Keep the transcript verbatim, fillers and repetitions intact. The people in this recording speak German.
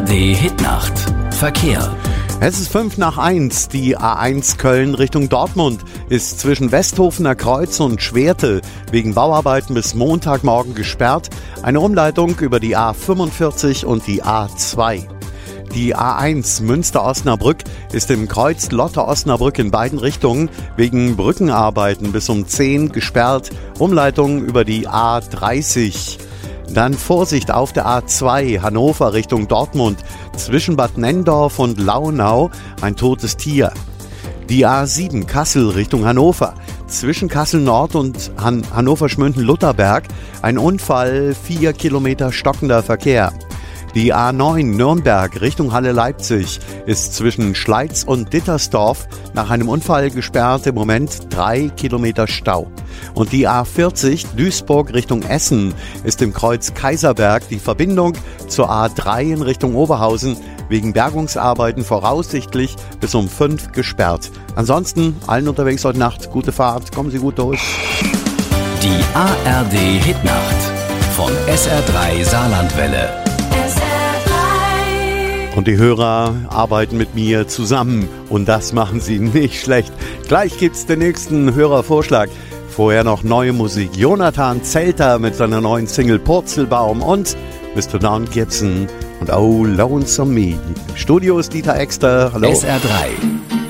D Hitnacht. Verkehr. Es ist fünf nach eins. Die A eins Köln Richtung Dortmund ist zwischen Westhofener Kreuz und Schwerte wegen Bauarbeiten bis Montagmorgen gesperrt. Eine Umleitung über die A fünfundvierzig und die A zwei. Die A eins Münster-Osnabrück ist im Kreuz Lotte-Osnabrück in beiden Richtungen wegen Brückenarbeiten bis um zehn gesperrt. Umleitung über die A dreißig. Dann Vorsicht auf der A zwei Hannover Richtung Dortmund. Zwischen Bad Nenndorf und Launau ein totes Tier. Die A sieben Kassel Richtung Hannover. Zwischen Kassel Nord und Han- Hannover-Schmünden-Lutherberg ein Unfall, vier Kilometer stockender Verkehr. Die A neun Nürnberg Richtung Halle Leipzig ist zwischen Schleiz und Dittersdorf nach einem Unfall gesperrt, im Moment drei Kilometer Stau. Und die A vierzig Duisburg Richtung Essen ist im Kreuz Kaiserberg die Verbindung zur A drei in Richtung Oberhausen wegen Bergungsarbeiten voraussichtlich bis um fünf gesperrt. Ansonsten allen unterwegs heute Nacht gute Fahrt, kommen Sie gut durch. Die A R D Hitnacht von S R drei Saarlandwelle. Und die Hörer arbeiten mit mir zusammen und das machen sie nicht schlecht. Gleich gibt's den nächsten Hörervorschlag. Vorher noch neue Musik. Jonathan Zelter mit seiner neuen Single Purzelbaum und Mister Don Gibson und Oh Lonesome Me. Im Studio ist Dieter Exter. Hallo. S R drei.